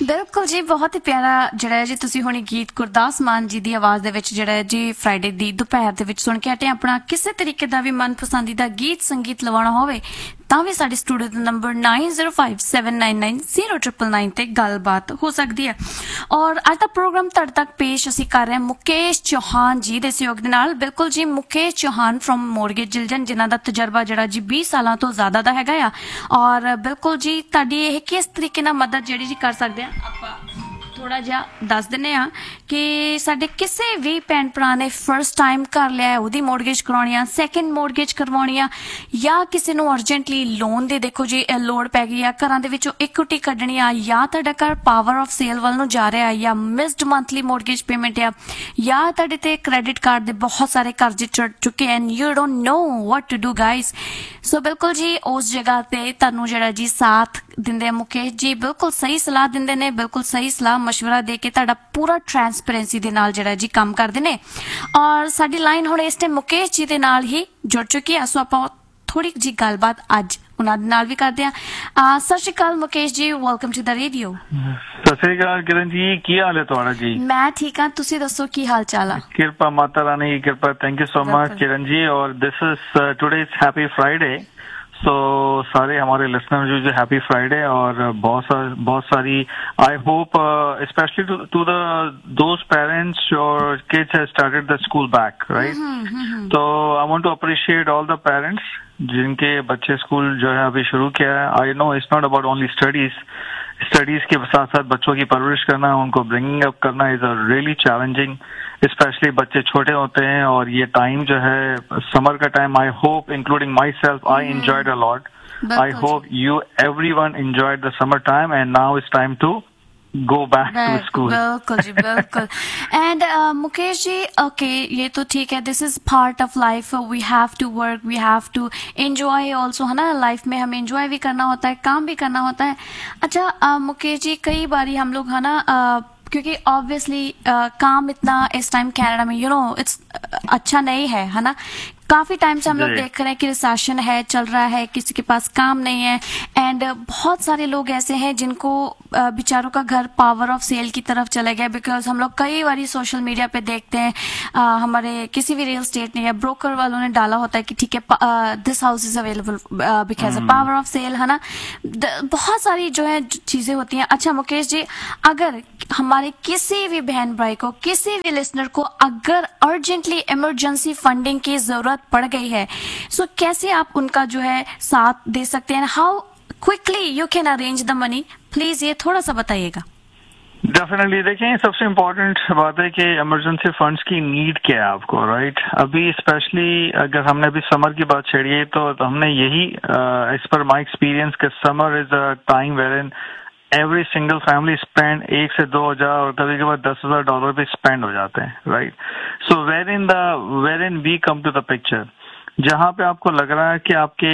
ਬਿਲਕੁਲ ਜੀ, ਬਹੁਤ ਹੀ ਪਿਆਰਾ ਜਿਹੜਾ ਜੀ ਤੁਸੀਂ ਹੁਣੇ ਗੀਤ ਗੁਰਦਾਸ ਮਾਨ ਜੀ ਦੀ ਆਵਾਜ਼ ਦੇ ਵਿੱਚ ਜਿਹੜਾ ਜੀ ਫਰਾਈਡੇ ਦੀ ਦੁਪਹਿਰ ਦੇ ਵਿੱਚ ਸੁਣ ਕੇ ਹਟੇ। ਆਪਣਾ ਕਿਸੇ ਤਰੀਕੇ ਦਾ ਵੀ ਮਨਪਸੰਦੀਦਾ ਗੀਤ ਸੰਗੀਤ ਲਵਾਉਣਾ ਹੋਵੇ ਤਾਂ ਵੀ ਸਾਡੇ ਸਟੂਡੀਓ ਦਾ ਨੰਬਰ 9057990999 ਤੇ ਗੱਲਬਾਤ ਹੋ ਸਕਦੀ ਹੈ। ਔਰ ਅੱਜ ਦਾ ਪ੍ਰੋਗਰਾਮ ਤੁਹਾਡੇ ਤੱਕ ਪੇਸ਼ ਅਸੀਂ ਕਰ ਰਹੇ ਹਾਂ ਮੁਕੇਸ਼ ਚੌਹਾਨ ਜੀ ਦੇ ਸਹਿਯੋਗ ਦੇ ਨਾਲ। ਬਿਲਕੁਲ ਜੀ, ਮੁਕੇਸ਼ ਚੌਹਾਨ ਫਰੋਮ ਮੋਰਗੇਜ ਜਿਲਜਨ, ਜਿਨ੍ਹਾਂ ਦਾ ਤਜਰਬਾ ਜਿਹੜਾ ਜੀ 20 ਸਾਲਾਂ ਤੋਂ ਜ਼ਿਆਦਾ ਦਾ ਹੈਗਾ ਆ। ਔਰ ਬਿਲਕੁਲ ਜੀ, ਤੁਹਾਡੀ ਇਹ ਕਿਸ ਤਰੀਕੇ ਨਾਲ ਮਦਦ ਜਿਹੜੀ ਜੀ ਕਰ ਸਕਦੇ ਆ ਆਪਾਂ ਥੋੜਾ ਜਿਹਾ ਦੱਸ ਦਿੰਦੇ ਆ ਕਿ ਸਾਡੇ ਕਿਸੇ ਵੀ ਭੈਣ ਭਰਾ ਨੇ ਫਰਸਟ ਟਾਈਮ ਕਰ ਲਿਆ, ਉਹਦੀ ਮੋਰਗੇਜ ਕਰਵਾਉਣੀ ਆ, ਸੈਕਿੰਡ ਮੋਰਗੇਜ ਕਰਵਾਉਣੀ ਆ, ਜਾਂ ਕਿਸੇ ਨੂੰ ਅਰਜੈਂਟਲੀ ਲੋਨ ਦੀ ਦੇਖੋ ਜੀ ਲੋੜ ਪੈ ਗਈ ਆ, ਘਰਾਂ ਦੇ ਵਿੱਚੋਂ ਇਕੁਇਟੀ ਕੱਢਣੀ ਆ, ਜਾਂ ਤੁਹਾਡਾ ਘਰ ਪਾਵਰ ਆਫ ਸੇਲ ਵੱਲ ਨੂੰ ਜਾ ਰਿਹਾ, ਜਾਂ ਮਿਸਡ ਮੰਥਲੀ ਮੋਰਗੇਜ ਪੇਮੈਂਟ ਆ, ਜਾਂ ਤੁਹਾਡੇ ਤੇ ਕ੍ਰੈਡਿਟ ਕਾਰਡ ਦੇ ਬਹੁਤ ਸਾਰੇ ਕਰਜ਼ੇ ਚੜ ਚੁੱਕੇ and you don't know what to do guys. ਸੋ ਬਿਲਕੁਲ ਜੀ, ਉਸ ਜਗ੍ਹਾ ਤੇ ਤੁਹਾਨੂੰ ਜਿਹੜਾ ਜੀ ਸਾਥ ਦਿੰਦੇ ਆ ਮੁਕੇਸ਼ ਜੀ, ਬਿਲਕੁਲ ਸਹੀ ਸਲਾਹ ਦਿੰਦੇ ਨੇ, ਬਿਲਕੁਲ ਸਹੀ ਸਲਾਹ ਮਸ਼ਵਰਾ ਦੇ ਕੇ ਤੁਹਾਡਾ ਪੂਰਾ ਟਰਾਂਸਪੇਰੈਂਸੀ ਦੇ ਨਾਲ ਜਿਹੜਾ ਜੀ ਕੰਮ ਕਰਦੇ ਨੇ। ਔਰ ਸਾਡੀ ਲਾਈਨ ਹੁਣ ਇਸ ਟਾਈਮ ਮੁਕੇਸ਼ ਜੀ ਦੇ ਨਾਲ ਹੀ ਜੁੜ ਚੁੱਕੀ ਆ। ਸੋ ਆਪਾਂ ਥੋੜੀ ਜੀ ਗੱਲਬਾਤ ਅੱਜ ਉਹਨਾਂ ਦੇ ਨਾਲ ਵੀ ਕਰਦੇ ਆ। ਸਤਿ ਸ਼੍ਰੀ ਅਕਾਲ ਮੁਕੇਸ਼ ਜੀ, ਵੈਲਕਮ ਟੂ ਦਾ ਰੇਡੀਓ। ਸਤਿ ਸ਼੍ਰੀ ਅਕਾਲ ਕਿਰਨ ਜੀ, ਕੀ ਹਾਲ ਹੈ ਤੁਹਾਡਾ ਜੀ? ਮੈਂ ਠੀਕ ਹਾਂ, ਤੁਸੀਂ ਦੱਸੋ ਕੀ ਹਾਲ ਚਾਲ ਆ? ਕਿਰਪਾ ਮਾਤਾ ਰਾਣੀ की कृपा। Thank you so much Kiran ji. और this is today is happy Friday. सो सारे हमारे लिसनर जो हैप्पी फ्राइडे, और बहुत सारी I hope specially to the those parents और kids have started the school back, right? तो I want to appreciate all the parents जिनके बच्चे स्कूल जो है अभी शुरू किया है। I know it's not about only studies के साथ साथ बच्चों की परवरिश करना, उनको ब्रिंगिंग अप करना is a really challenging, specially बच्चे छोटे होते हैं। और ये टाइम जो है समर का time, I hope including my self I enjoyed a lot. I hope you everyone enjoyed the summer time and now it's time to go back to school। बिल्कुल जी, बिल्कुल। एंड मुकेश जी, ओके, ये तो ठीक है, this is part of life, we have to work, we have to enjoy also, है ना? Life में हमें एंजॉय भी करना होता है, काम भी करना होता है। अच्छा मुकेश जी, कई बारी हम लोग है ना क्योंकि ऑब्वियसली काम इतना इस टाइम कनाडा में यू नो इट्स अच्छा नहीं है ना? काफी टाइम से हम लोग देख रहे हैं कि रिसेशन है, चल रहा है, किसी के पास काम नहीं है, एंड बहुत सारे लोग ऐसे हैं जिनको बेचारों का घर पावर ऑफ सेल की तरफ चले गया। बिकॉज हम लोग कई बार सोशल मीडिया पे देखते हैं, हमारे किसी भी रियल स्टेट ने या ब्रोकर वालों ने डाला होता है कि ठीक है this house is available because power of cell, है ना? बहुत सारी जो है चीजें होती हैं। अच्छा मुकेश जी, अगर हमारे किसी भी बहन भाई को, किसी भी लिसनर को अगर अर्जेंटली इमरजेंसी फंडिंग की जरूरत पड़ गई है, सो कैसे आप उनका जो है साथ दे सकते हैं? How quickly you can arrange the money, please ये थोड़ा सा बताइएगा। डेफिनेटली, देखिए सबसे इम्पोर्टेंट बात है कि इमरजेंसी फंड्स की नीड क्या है आपको, राइट? अभी स्पेशली अगर हमने अभी समर की बात छेड़ी है तो हमने यही एज पर माई एक्सपीरियंस के summer is a time where in every single family spend 1 से 2,000 और कभी कभार $10,000 भी स्पेंड हो जाते हैं, right? So where in we come to the picture, जहां पे आपको लग रहा है कि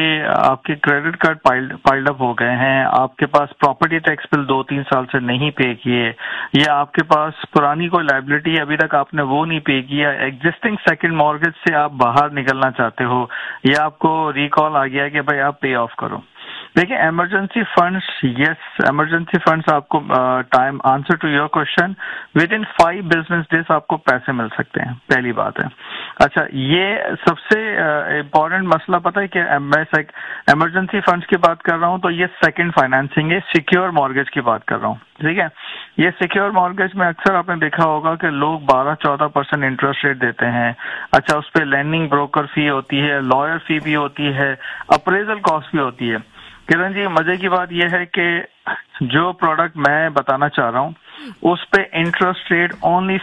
आपके क्रेडिट कार्ड पाइल्ड अप हो गए हैं, आपके पास प्रॉपर्टी टैक्स बिल 2-3 साल से नहीं पे किए, या आपके पास पुरानी कोई लायबिलिटी अभी तक आपने वो नहीं पे किया, एग्जिस्टिंग सेकंड मॉर्गेज से आप बाहर निकलना चाहते हो, या आपको रिकॉल आ गया कि भाई आप पे ऑफ करो। देखिए emergency funds, yes emergency funds आपको time answer to your question, with in 5 business days आपको पैसे मिल सकते हैं, पहली बात है। अच्छा, ये सबसे इम्पोर्टेंट मसला पता है कि मैं इमरजेंसी फंड्स की बात कर रहा हूँ तो ये सेकंड फाइनेंसिंग है, सिक्योर मॉर्गेज की बात कर रहा हूँ, ठीक है? ये सिक्योर मॉर्गेज में अक्सर आपने देखा होगा कि लोग 12-14% इंटरेस्ट रेट देते हैं। अच्छा, उस पर लैंडिंग ब्रोकर फी होती है, लॉयर फी भी होती है, अप्रेजल कॉस्ट भी होती है। किरण जी, मजे की बात यह है कि जो प्रोडक्ट मैं बताना चाह रहा हूँ उस पे इंटरेस्ट रेट ओनली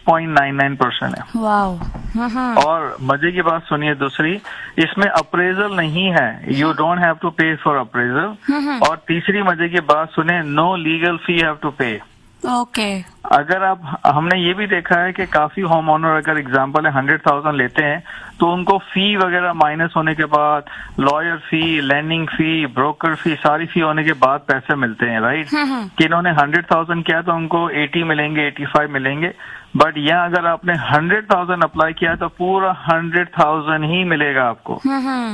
6.99% है। वाओ। और मजे की बात सुनिए दूसरी, इसमें अप्रेजल नहीं है, यू डोंट हैव टू पे फॉर अप्रेजल। और तीसरी मजे की बात सुने, no legal fee have to पे। ओके। अगर हमने ये भी देखा है कि काफी होम ओनर अगर एग्जांपल है 100,000 लेते हैं तो उनको फी वगैरह माइनस होने के बाद, लॉयर फी, लैंडिंग फी, ब्रोकर फी, सारी फी होने के बाद पैसे मिलते हैं, राइट? कि इन्होंने 100,000 किया तो उनको 80 मिलेंगे, 85 मिलेंगे। बट यहाँ अगर आपने 100,000 अप्लाई किया तो पूरा 100,000 ही मिलेगा आपको।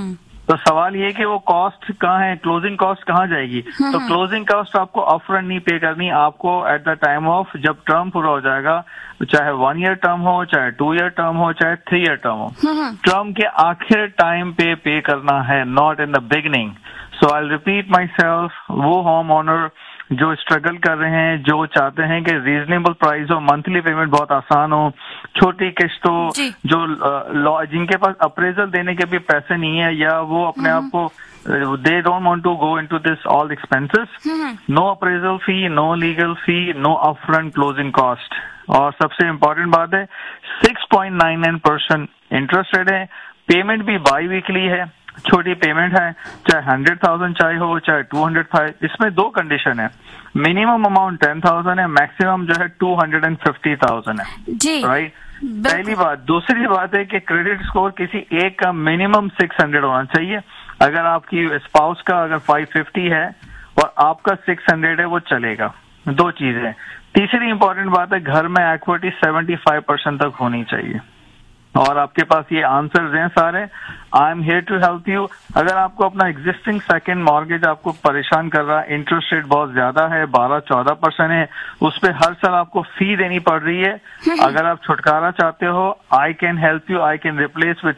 तो सवाल ये कि वो कॉस्ट कहाँ है, क्लोजिंग कॉस्ट कहाँ जाएगी? तो क्लोजिंग कॉस्ट आपको अपफ्रंट नहीं पे करनी, आपको एट द टाइम ऑफ जब टर्म पूरा हो जाएगा, चाहे 1 ईयर टर्म हो, चाहे 2 ईयर टर्म हो, चाहे 3 ईयर टर्म हो, टर्म के आखिर टाइम पे करना है, not in the beginning. So I repeat my self, वो होम ओनर जो स्ट्रगल कर रहे हैं, जो चाहते हैं कि रीजनेबल प्राइस हो, मंथली पेमेंट बहुत आसान हो, छोटी किस्त हो, जो जिनके पास अप्रेजल देने के भी पैसे नहीं है, या वो अपने आप को they don't want to go into this all expenses, no appraisal fee, no legal fee, no upfront closing cost। और सबसे इम्पोर्टेंट बात है 6.99% इंटरेस्ट रेट है, पेमेंट भी बाई वीकली है, छोटी पेमेंट है, चाहे 100,000 चाहे हो, चाहे 205। इसमें 2 कंडीशन है, मिनिमम अमाउंट 10,000 है, मैक्सिमम जो है 250,000 है जी, राइट। पहली बात। दूसरी बात है कि क्रेडिट स्कोर किसी एक का मिनिमम 600 होना चाहिए। अगर आपकी स्पाउस का अगर 550 है और आपका 600 है, वो चलेगा। 2 चीजें। तीसरी इंपॉर्टेंट बात है, घर में इक्विटी 75% तक होनी चाहिए। और आपके पास ये आंसर्स हैं सारे। I am here to help you. अगर आपको अपना एग्जिस्टिंग सेकंड मॉर्गेज आपको परेशान कर रहा है, इंटरेस्ट रेट बहुत ज्यादा है, 12-14% है, उस पर हर साल आपको फी देनी पड़ रही है, अगर आप छुटकारा चाहते हो, I can help you. I can replace with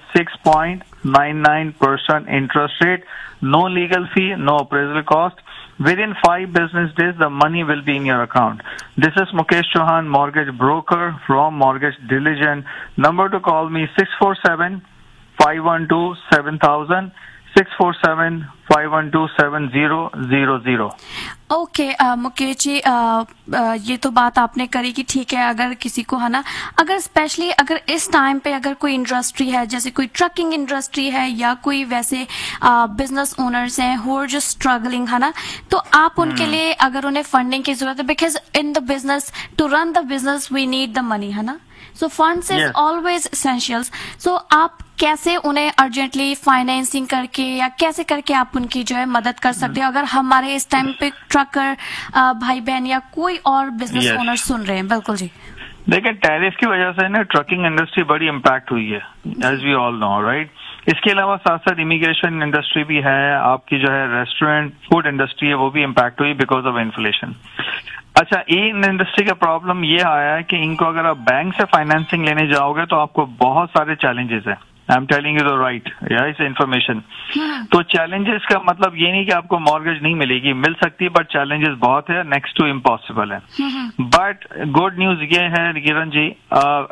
6.99% interest rate, no legal fee, no appraisal cost. Within 5 business days, the money will be in your account. This is Mukesh Chauhan, mortgage broker from Mortgage Diligent. Number to call me 647-512-7000, 647-512-7000. Okay Mukesh ji, ये तो बात आपने करी कि ठीक है, अगर किसी को है ना, अगर स्पेशली अगर इस टाइम पे अगर कोई इंडस्ट्री है, जैसे कोई ट्रकिंग इंडस्ट्री है या कोई वैसे बिजनेस ओनर्स हैं हु आर जस्ट स्ट्रगलिंग, है ना, तो आप उनके लिए अगर उन्हें फंडिंग की जरूरत है, because in the business to run the business we need the money, है ना, सो फंड्स इज ऑलवेज एसेंशियल्स। सो आप कैसे उन्हें अर्जेंटली फाइनेंसिंग करके या कैसे करके आप उनकी जो है मदद कर सकते हो, अगर हमारे इस टाइम पे ट्रकर भाई बहन या कोई और बिजनेस ओनर सुन रहे हैं? बिल्कुल जी। देखिए, टैरिफ की वजह से ना ट्रकिंग इंडस्ट्री बड़ी इम्पैक्ट हुई है, as we all know, right. इसके अलावा साथ साथ इमिग्रेशन इंडस्ट्री भी है, आपकी जो है रेस्टोरेंट फूड इंडस्ट्री है, वो भी इम्पैक्ट हुई बिकॉज ऑफ इन्फ्लेशन। अच्छा, इन इंडस्ट्री का प्रॉब्लम ये आया है कि इनको अगर आप बैंक से फाइनेंसिंग लेने जाओगे तो आपको बहुत सारे चैलेंजेस है। I am telling you the right इस इन्फॉर्मेशन। तो चैलेंजेस का मतलब ये नहीं कि आपको मॉर्गेज नहीं मिलेगी, मिल सकती है, बट चैलेंजेस बहुत है, नेक्स्ट टू इम्पॉसिबल है। बट गुड न्यूज ये है किरण जी,